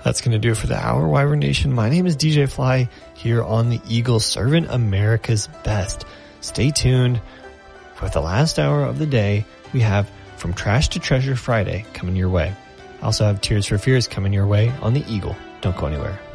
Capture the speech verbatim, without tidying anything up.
That's going to do it for the hour, Wyvern Nation. My name is D J Fly here on the Eagle, serving America's best. Stay tuned for the last hour of the day. We have From Trash to Treasure Friday coming your way. I also have Tears for Fears coming your way on the Eagle. Don't go anywhere.